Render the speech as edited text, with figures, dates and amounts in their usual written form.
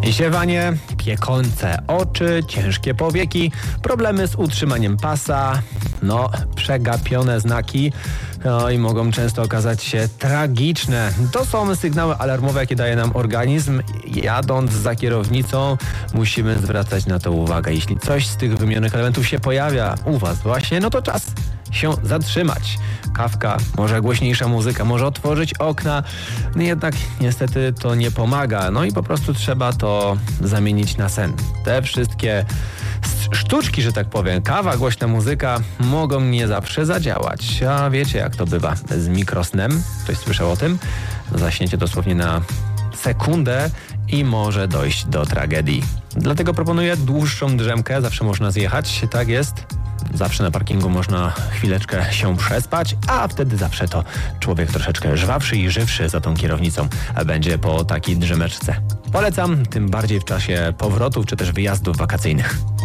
Ziewanie, piekące oczy, ciężkie powieki, problemy z utrzymaniem pasa, przegapione znaki, i mogą często okazać się tragiczne. To są sygnały alarmowe, jakie daje nam organizm. Jadąc za kierownicą, musimy zwracać na to uwagę. Jeśli coś z tych wymienionych elementów się pojawia u Was właśnie, to czas się zatrzymać. Kawka, może głośniejsza muzyka, może otworzyć okna, jednak niestety to nie pomaga. I po prostu trzeba to zamienić na sen. Te wszystkie sztuczki, że tak powiem, kawa, głośna muzyka mogą nie zawsze zadziałać. A wiecie, jak to bywa z mikrosnem? Ktoś słyszał o tym? Zaśnięcie dosłownie na sekundę i może dojść do tragedii. Dlatego proponuję dłuższą drzemkę, zawsze można zjechać, tak jest. Zawsze na parkingu można chwileczkę się przespać, a wtedy zawsze to człowiek troszeczkę żwawszy i żywszy za tą kierownicą będzie po takiej drzemeczce. Polecam, tym bardziej w czasie powrotów czy też wyjazdów wakacyjnych.